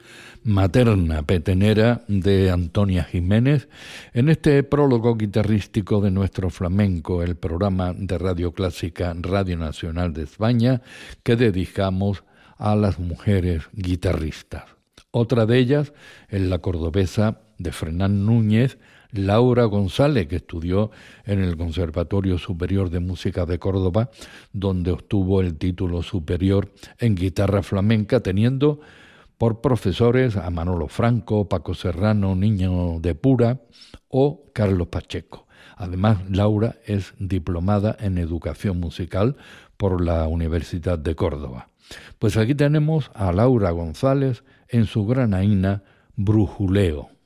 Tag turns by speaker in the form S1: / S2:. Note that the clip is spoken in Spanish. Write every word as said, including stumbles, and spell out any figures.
S1: Materna petenera de Antonia Jiménez, en este prólogo guitarrístico de nuestro flamenco, el programa de Radio Clásica Radio Nacional de España que dedicamos a las mujeres guitarristas. Otra de ellas es la cordobesa de Fernán Núñez, Laura González, que estudió en el Conservatorio Superior de Música de Córdoba, donde obtuvo el título superior en guitarra flamenca, teniendo por profesores a Manolo Franco, Paco Serrano, Niño de Pura o Carlos Pacheco. Además, Laura es diplomada en educación musical por la Universidad de Córdoba. Pues aquí tenemos a Laura González en su granaína Brujuleo.